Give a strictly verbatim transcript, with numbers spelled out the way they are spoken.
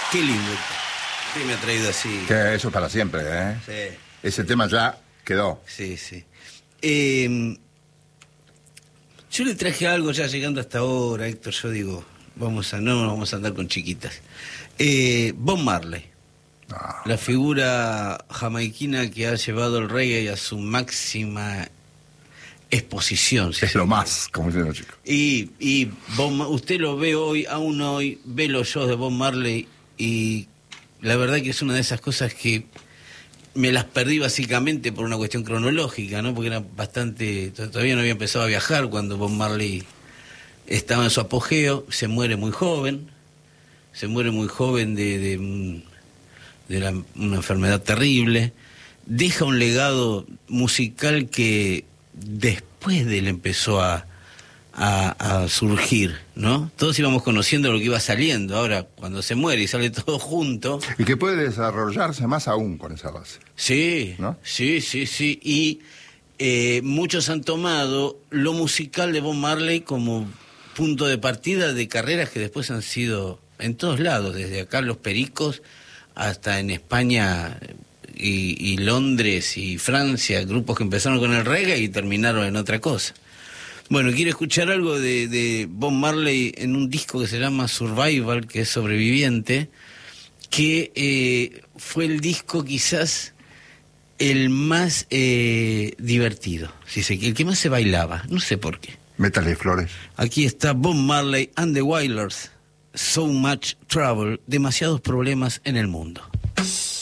Qué lindo. Sí, me ha traído así. Que eso es para siempre, ¿eh? Sí. Ese tema ya quedó. Sí, sí. Eh, yo le traje algo ya llegando hasta ahora, Héctor. Yo digo, vamos a no vamos a andar con chiquitas. Eh, Bob Marley. Ah, La figura jamaiquina que ha llevado el reggae a su máxima exposición. Si es lo más, como dicen los chicos. Y, y Bob, usted lo ve hoy, aún hoy, ve los shows de Bob Marley y la verdad que es una de esas cosas que me las perdí básicamente por una cuestión cronológica, ¿no? Porque era bastante... Todavía no había empezado a viajar cuando Bob Marley estaba en su apogeo, se muere muy joven, se muere muy joven de... de de la, una enfermedad terrible, deja un legado musical que después de él empezó a, a, a surgir, ¿no? Todos íbamos conociendo lo que iba saliendo, ahora cuando se muere y sale todo junto... Y que puede desarrollarse más aún con esa base. Sí, ¿no? sí, sí, sí, y eh, muchos han tomado lo musical de Bob Marley como punto de partida de carreras que después han sido en todos lados, desde acá los Pericos hasta en España y, y Londres y Francia, grupos que empezaron con el reggae y terminaron en otra cosa. Bueno, quiero escuchar algo de, de Bob Marley en un disco que se llama Survival, que es Sobreviviente, que eh, fue el disco quizás el más eh, divertido, si se, el que más se bailaba, no sé por qué. Métale flores. Aquí está Bob Marley and the Wailers. So Much Trouble, demasiados problemas en el mundo.